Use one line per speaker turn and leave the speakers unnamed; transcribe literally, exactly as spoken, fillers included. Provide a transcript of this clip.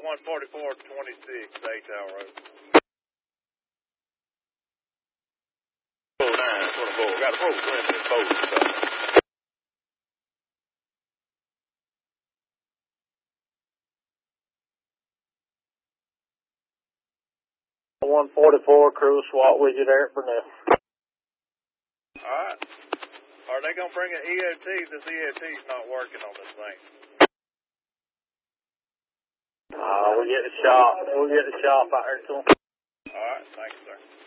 one forty-four twenty-six, eight hour road. nine twenty-four, got a program in both.
one forty-four crew SWAT with you there for now.
Alright. Are they going to bring an E O T? This E O T's not working on this thing.
Uh, we'll get the shop. We'll get the shop out here to them.
Alright, thanks, sir.